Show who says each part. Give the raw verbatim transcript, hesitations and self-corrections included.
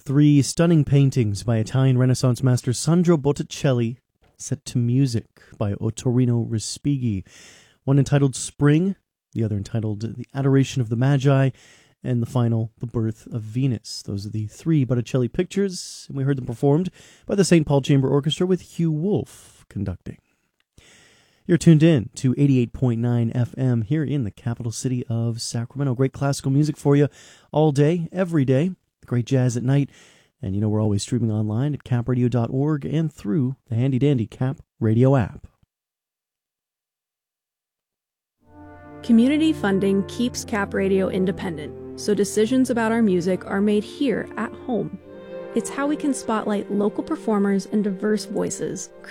Speaker 1: three stunning paintings by Italian Renaissance master Sandro Botticelli, set to music by Ottorino Respighi. One entitled Spring, the other entitled The Adoration of the Magi, and the final, The Birth of Venus. Those are the three Botticelli pictures, and we heard them performed by the Saint Paul Chamber Orchestra with Hugh Wolf conducting. You're tuned in to eighty-eight point nine F M here in the capital city of Sacramento. Great classical music for you all day, every day. Great jazz at night. And you know we're always streaming online at cap radio dot org and through the handy-dandy Cap Radio app.
Speaker 2: Community funding keeps Cap Radio independent, so decisions about our music are made here at home. It's how we can spotlight local performers and diverse voices,